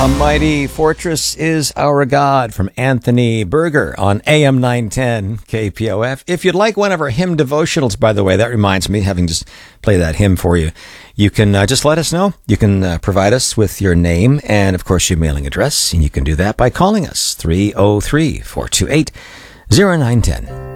A mighty fortress is our God from Anthony Berger on AM 910 KPOF. If you'd like one of our hymn devotionals, by the way, that reminds me, having just played that hymn for you, you can just let us know. You can provide us with your name and, of course, your mailing address, and you can do that by calling us 303-428-0910.